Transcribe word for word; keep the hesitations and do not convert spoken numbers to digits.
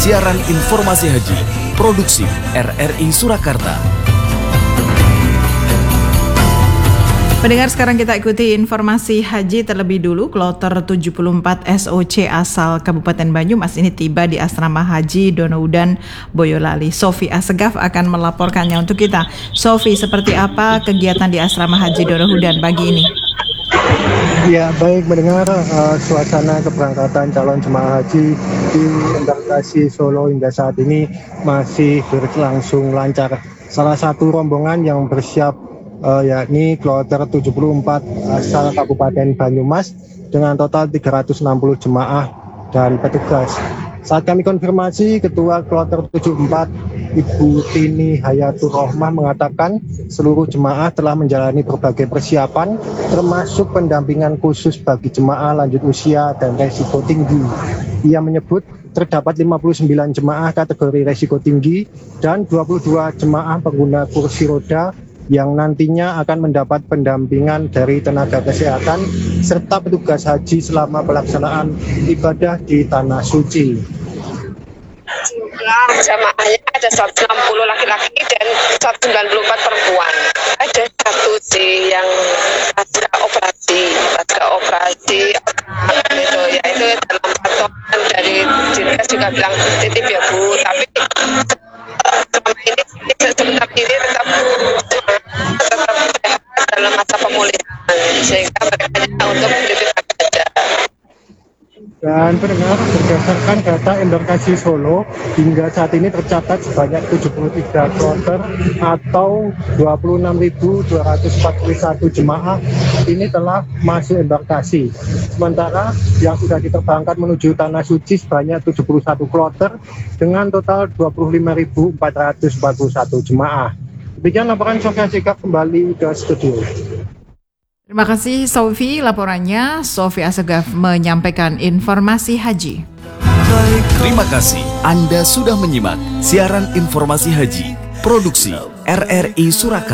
siaran informasi haji, produksi R R I Surakarta. Pendengar, sekarang kita ikuti informasi haji terlebih dulu. Kloter tujuh puluh empat S O C asal Kabupaten Banyumas ini tiba di Asrama Haji Donoudan Boyolali. Sofi Asegaf akan melaporkannya untuk kita. Sofi, seperti apa kegiatan di Asrama Haji Donoudan pagi ini? Ya, baik mendengar uh, suasana keberangkatan calon jemaah haji di embarkasi Solo hingga saat ini masih berlangsung lancar. Salah satu rombongan yang bersiap uh, yakni kloter tujuh puluh empat asal Kabupaten Banyumas dengan total tiga ratus enam puluh jemaah dan petugas. Saat kami konfirmasi, Ketua Kloter tujuh puluh empat Ibu Tini Hayatur Rohmah mengatakan seluruh jemaah telah menjalani berbagai persiapan termasuk pendampingan khusus bagi jemaah lanjut usia dan resiko tinggi. Ia menyebut terdapat lima puluh sembilan jemaah kategori resiko tinggi dan dua puluh dua jemaah pengguna kursi roda yang nantinya akan mendapat pendampingan dari tenaga kesehatan serta petugas haji selama pelaksanaan ibadah di Tanah Suci. Jumlah jamaahnya ada seratus enam puluh laki-laki dan seratus sembilan puluh empat perempuan. Ada satu sih yang pasca operasi, pasca operasi itu ya itu dalam pantauan dari Dinkes juga bilang positif ya Bu, tapi selama ini sebentar ini tetap tetap sehat dalam masa pemulihan sehingga mereka untuk lebih saja. Dan pendengar, berdasarkan data embarkasi Solo, hingga saat ini tercatat sebanyak tujuh puluh tiga kloter atau dua puluh enam ribu dua ratus empat puluh satu jemaah ini telah masuk embarkasi. Sementara yang sudah diterbangkan menuju Tanah Suci sebanyak tujuh puluh satu kloter dengan total dua puluh lima ribu empat ratus empat puluh satu jemaah. Demikian laporan Sofi Asegaf kembali ke studio. Terima kasih Sofi, laporannya. Sofi Asegaf menyampaikan informasi haji. Terima kasih Anda sudah menyimak siaran informasi haji, produksi R R I Surakarta.